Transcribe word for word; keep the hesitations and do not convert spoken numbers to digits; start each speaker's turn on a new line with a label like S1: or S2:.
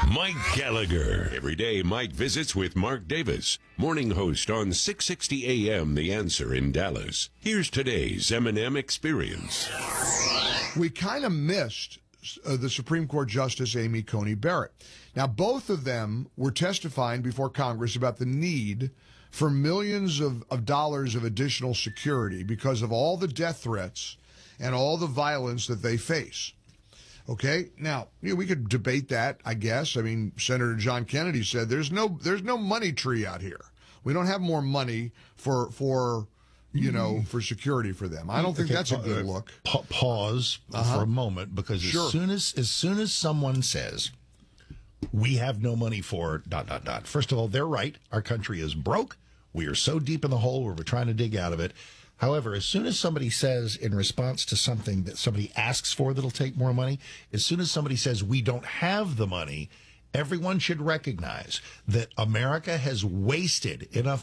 S1: Mike Gallagher. Every day, Mike visits with Mark Davis, morning host on six sixty A M The Answer in Dallas. Here's today's M and M Experience.
S2: We kind of missed uh, the Supreme Court Justice Amy Coney Barrett. Now, both of them were testifying before Congress about the need for millions of, of dollars of additional security because of all the death threats and all the violence that they face. Okay, now you know, we could debate that, I guess. I mean, Senator John Kennedy said there's no there's no money tree out here. We don't have more money for for you know for security for them. I don't think
S3: Okay,
S2: that's a
S3: pa-
S2: good
S3: uh,
S2: look.
S3: Pa- pause
S2: Uh-huh.
S3: for a moment, because
S2: Sure.
S3: as soon as as soon as someone says we have no money for dot dot dot, first of all, they're right. Our country is broke. We are so deep in the hole where we're trying to dig out of it. However, as soon as somebody says in response to something that somebody asks for that'll take more money, as soon as somebody says we don't have the money, everyone should recognize that America has wasted enough